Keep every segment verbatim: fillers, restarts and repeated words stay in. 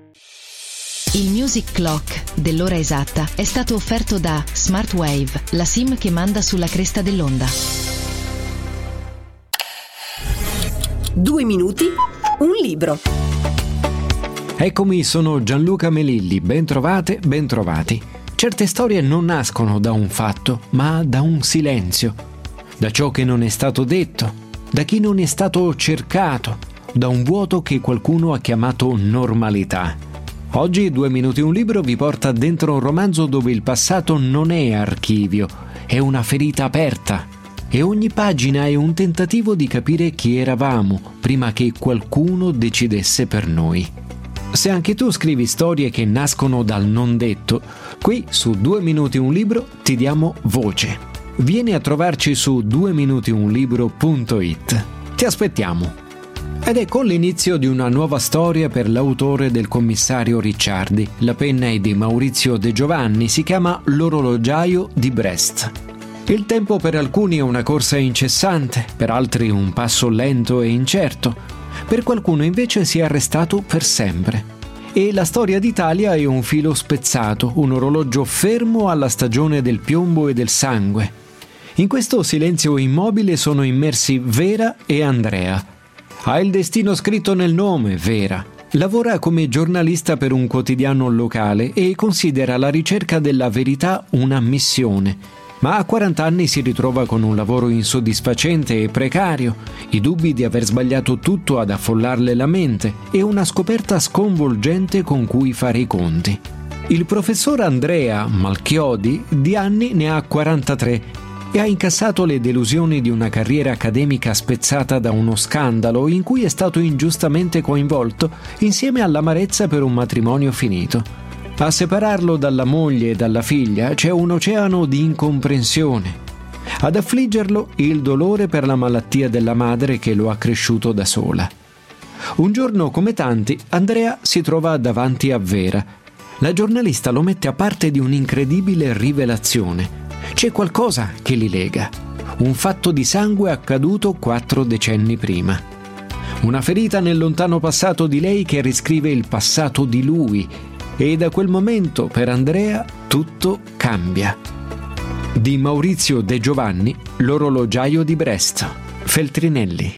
Il Music Clock dell'ora esatta è stato offerto da Smartwave, la SIM che manda sulla cresta dell'onda. Due minuti, un libro. Eccomi, sono Gianluca Melilli, ben trovate, ben trovati. Certe storie non nascono da un fatto, ma da un silenzio, da ciò che non è stato detto, da chi non è stato cercato, da un vuoto che qualcuno ha chiamato normalità. Oggi Due minuti un libro vi porta dentro un romanzo dove il passato non è archivio, è una ferita aperta e ogni pagina è un tentativo di capire chi eravamo prima che qualcuno decidesse per noi. Se anche tu scrivi storie che nascono dal non detto, qui su Due minuti un libro ti diamo voce. Vieni a trovarci su due minuti un libro punto it. Ti aspettiamo. Ed è con l'inizio di una nuova storia per l'autore del commissario Ricciardi. La penna è di Maurizio De Giovanni, si chiama L'orologiaio di Brest. Il tempo per alcuni è una corsa incessante, per altri un passo lento e incerto. Per qualcuno invece si è arrestato per sempre. E la storia d'Italia è un filo spezzato, un orologio fermo alla stagione del piombo e del sangue. In questo silenzio immobile sono immersi Vera e Andrea. Ha il destino scritto nel nome, Vera. Lavora come giornalista per un quotidiano locale e considera la ricerca della verità una missione. Ma a quaranta anni si ritrova con un lavoro insoddisfacente e precario, i dubbi di aver sbagliato tutto ad affollarle la mente e una scoperta sconvolgente con cui fare i conti. Il professor Andrea Malchiodi di anni ne ha quarantatré e ha incassato le delusioni di una carriera accademica spezzata da uno scandalo in cui è stato ingiustamente coinvolto insieme all'amarezza per un matrimonio finito. A separarlo dalla moglie e dalla figlia c'è un oceano di incomprensione. Ad affliggerlo il dolore per la malattia della madre che lo ha cresciuto da sola. Un giorno, come tanti, Andrea si trova davanti a Vera. La giornalista lo mette a parte di un'incredibile rivelazione. C'è qualcosa che li lega, un fatto di sangue accaduto quattro decenni prima. Una ferita nel lontano passato di lei che riscrive il passato di lui e da quel momento per Andrea tutto cambia. Di Maurizio De Giovanni, L'orologiaio di Brest, Feltrinelli.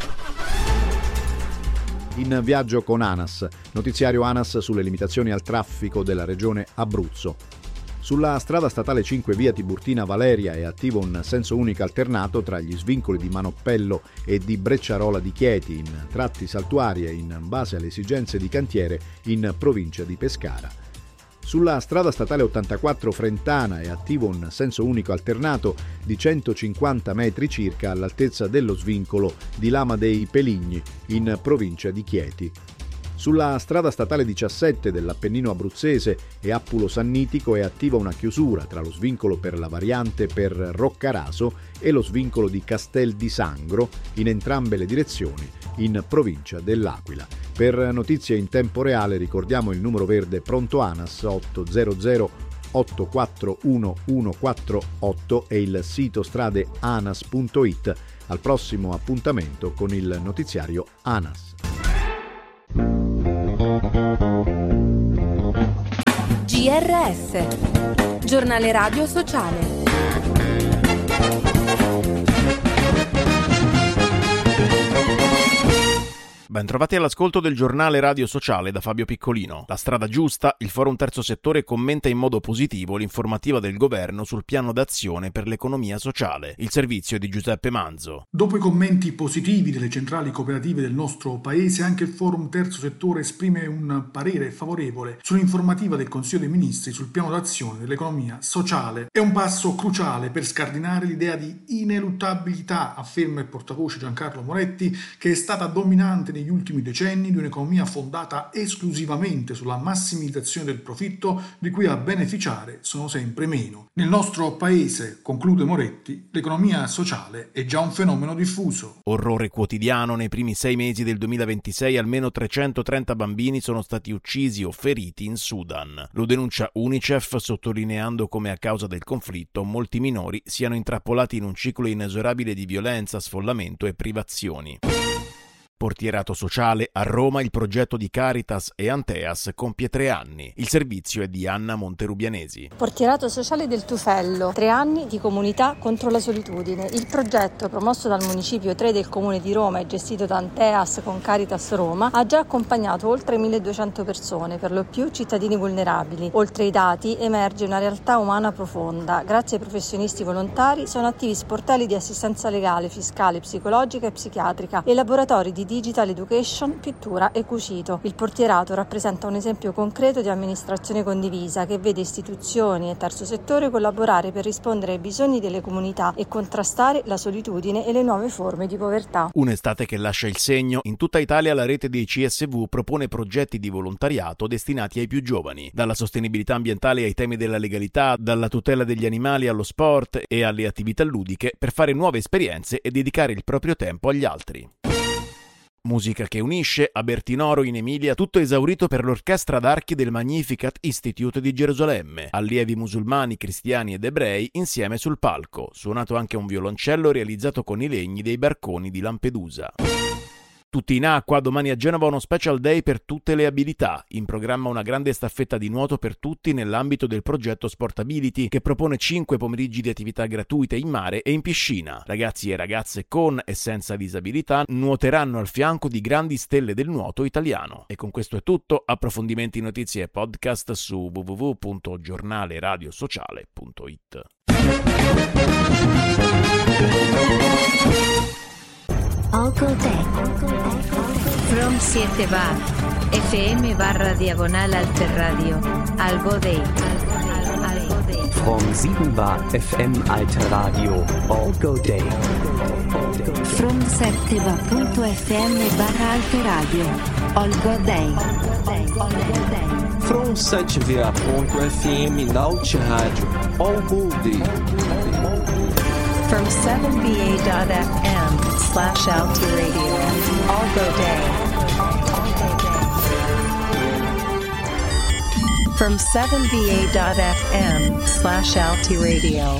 In viaggio con ANAS, notiziario ANAS sulle limitazioni al traffico della regione Abruzzo. Sulla strada statale cinque via Tiburtina Valeria è attivo un senso unico alternato tra gli svincoli di Manoppello e di Brecciarola di Chieti in tratti saltuari e in base alle esigenze di cantiere in provincia di Pescara. Sulla strada statale ottantaquattro Frentana è attivo un senso unico alternato di centocinquanta metri circa all'altezza dello svincolo di Lama dei Peligni in provincia di Chieti. Sulla strada statale diciassette dell'Appennino abruzzese e Appulo Sannitico è attiva una chiusura tra lo svincolo per la variante per Roccaraso e lo svincolo di Castel di Sangro in entrambe le direzioni in provincia dell'Aquila. Per notizie in tempo reale ricordiamo il numero verde pronto ANAS otto zero zero otto quattro uno uno quattro otto e il sito strade anas punto it. Al prossimo appuntamento con il notiziario ANAS. G R S, giornale radio sociale. Bentrovati all'ascolto del giornale radio sociale da Fabio Piccolino. La strada giusta, il Forum Terzo Settore commenta in modo positivo l'informativa del governo sul piano d'azione per l'economia sociale. Il servizio è di Giuseppe Manzo. Dopo i commenti positivi delle centrali cooperative del nostro paese, anche il Forum Terzo Settore esprime un parere favorevole sull'informativa del Consiglio dei Ministri sul piano d'azione dell'economia sociale. È un passo cruciale per scardinare l'idea di ineluttabilità, afferma il portavoce Giancarlo Moretti, che è stata dominante negli ultimi decenni di un'economia fondata esclusivamente sulla massimizzazione del profitto, di cui a beneficiare sono sempre meno. Nel nostro paese, conclude Moretti, l'economia sociale è già un fenomeno diffuso. Orrore quotidiano: nei primi sei mesi del duemilaventisei almeno trecentotrenta bambini sono stati uccisi o feriti in Sudan. Lo denuncia UNICEF, sottolineando come a causa del conflitto molti minori siano intrappolati in un ciclo inesorabile di violenza, sfollamento e privazioni. Portierato sociale, a Roma il progetto di Caritas e Anteas compie tre anni. Il servizio è di Anna Monterubianesi. Portierato sociale del Tufello, tre anni di comunità contro la solitudine. Il progetto, promosso dal Municipio tre del Comune di Roma e gestito da Anteas con Caritas Roma, ha già accompagnato oltre milleduecento persone, per lo più cittadini vulnerabili. Oltre ai dati emerge una realtà umana profonda. Grazie ai professionisti volontari sono attivi sportelli di assistenza legale, fiscale, psicologica e psichiatrica e laboratori di digital education, pittura e cucito. Il portierato rappresenta un esempio concreto di amministrazione condivisa che vede istituzioni e terzo settore collaborare per rispondere ai bisogni delle comunità e contrastare la solitudine e le nuove forme di povertà. Un'estate che lascia il segno. In tutta Italia la rete dei C S V propone progetti di volontariato destinati ai più giovani, dalla sostenibilità ambientale ai temi della legalità, dalla tutela degli animali allo sport e alle attività ludiche, per fare nuove esperienze e dedicare il proprio tempo agli altri. Musica che unisce, a Bertinoro in Emilia, tutto esaurito per l'orchestra d'archi del Magnificat Institute di Gerusalemme, allievi musulmani, cristiani ed ebrei insieme sul palco, suonato anche un violoncello realizzato con i legni dei barconi di Lampedusa. Tutti in acqua, domani a Genova uno special day per tutte le abilità, in programma una grande staffetta di nuoto per tutti nell'ambito del progetto Sportability, che propone cinque pomeriggi di attività gratuite in mare e in piscina. Ragazzi e ragazze con e senza disabilità nuoteranno al fianco di grandi stelle del nuoto italiano. E con questo è tutto, approfondimenti, notizie e podcast su w w w punto giornale radio sociale punto i t. Algo Day. From siete bar. F M barra diagonal alter radio. Algo Day. Algo Day. From sieben bar F M alter radio. Algo Day. From sette bar punto F M barra alter radio. Algo Day. Algo Day. From sete bar punto F M alter radio. Algo Day. From seven B A dot F M slash Alti Radio. Algo Day. From seven B A dot F M slash Alti Radio.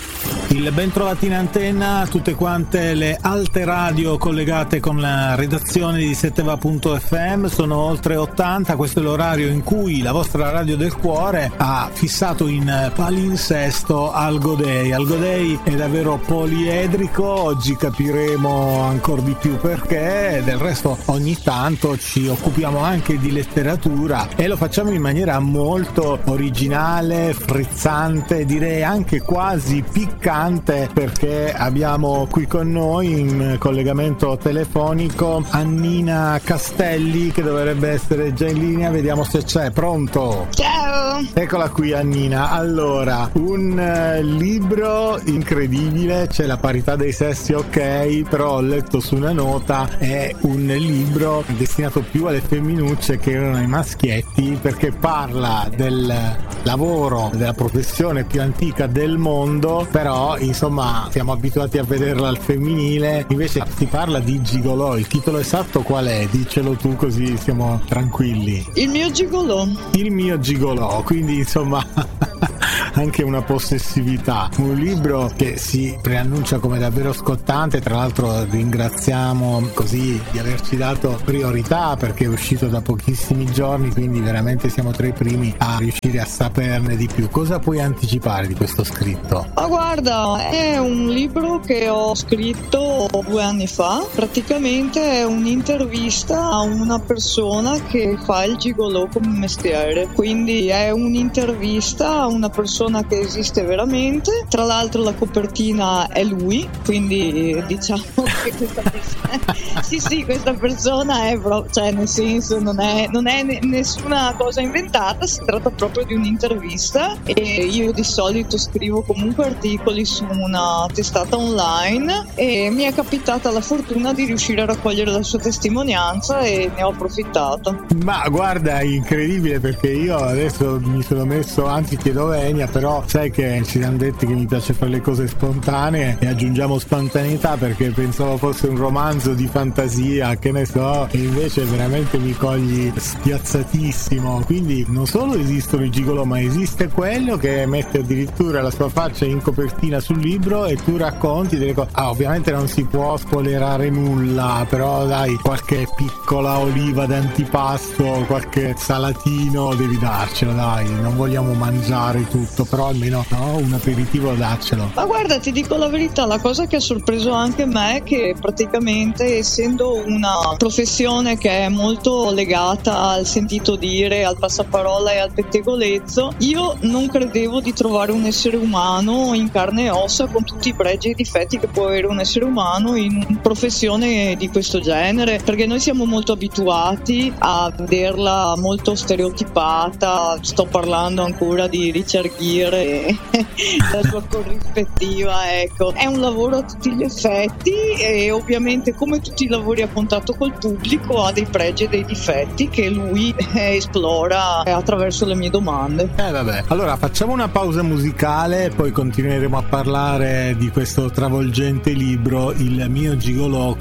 Il ben trovati in antenna a tutte quante le alte radio collegate con la redazione di sette va punto F M, sono oltre ottanta, questo è l'orario in cui la vostra radio del cuore ha fissato in palinsesto Algo Day. Algo Day è davvero poliedrico, oggi capiremo ancora di più perché, del resto ogni tanto ci occupiamo anche di letteratura e lo facciamo in maniera molto originale, frizzante, direi anche quasi piccante, perché abbiamo qui con noi in collegamento telefonico Annina Castelli, che dovrebbe essere già in linea, vediamo se c'è. Pronto? Ciao! Eccola qui Annina. Allora, un uh, libro incredibile, c'è la parità dei sessi, ok, però ho letto su una nota, è un libro destinato più alle femminucce che ai maschietti, perché parla del lavoro, della professione più antica del mondo, però insomma siamo abituati a vederla al femminile, invece si parla di gigolò. Il titolo esatto qual è? Dicelo tu così siamo tranquilli. Il mio gigolò. Il mio gigolò, quindi insomma anche una possessività. Un libro che si preannuncia come davvero scottante, tra l'altro ringraziamo così di averci dato priorità perché è uscito da pochissimi giorni, quindi veramente siamo tra i primi a riuscire a saperne di più. Cosa puoi anticipare di questo scritto? Ma ah, guarda, è un libro che ho scritto due anni fa, praticamente è un'intervista a una persona che fa il gigolò come mestiere, quindi è un'intervista a una persona che esiste veramente. Tra l'altro la copertina è lui, quindi diciamo che questa persona sì sì questa persona è proprio, cioè nel senso non è, non è nessuna cosa inventata, si tratta proprio di un'intervista. E io di solito scrivo comunque articoli su una testata online e mi è capitata la fortuna di riuscire a raccogliere la sua testimonianza e ne ho approfittato. Ma guarda, è incredibile, perché io adesso mi sono messo, anzi chiedo venia, però sai che ci siamo detti che mi piace fare le cose spontanee e aggiungiamo spontaneità, perché pensavo fosse un romanzo di fantasia, che ne so, e invece veramente mi cogli spiazzatissimo. Quindi non solo esistono i gigolò, ma esiste quello che mette addirittura la sua faccia in copertina sul libro e tu racconti delle cose. Ah, ovviamente non si può spoilerare nulla, però dai, qualche piccola oliva d'antipasto, qualche salatino devi darcelo, dai, non vogliamo mangiare tutto, però almeno no, un aperitivo daccelo. Ma guarda, ti dico la verità, la cosa che ha sorpreso anche me è che praticamente, essendo una professione che è molto legata al sentito dire, al passaparola e al pettegolezzo, io non credevo di trovare un essere umano in carne e ossa con tutti i pregi e i difetti che può avere un essere umano in una professione di questo genere, perché noi siamo molto abituati a vederla molto stereotipata. Sto parlando ancora di Richard Gere e la sua corrispettiva, ecco. È un lavoro a tutti gli effetti e ovviamente, come tutti i lavori a contatto col pubblico, ha dei pregi e dei difetti che lui eh, esplora attraverso le mie domande. Eh vabbè, allora facciamo una pausa musicale e poi continueremo a parlare di questo travolgente libro, Il mio gigolò